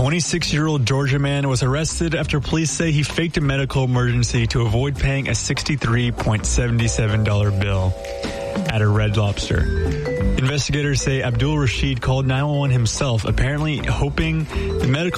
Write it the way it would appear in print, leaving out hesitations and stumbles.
26-year-old Georgia man was arrested after police say he faked a medical emergency to avoid paying a $63.77 bill at a Red Lobster. Investigators say Abdul Rashid called 911 himself, apparently hoping the medical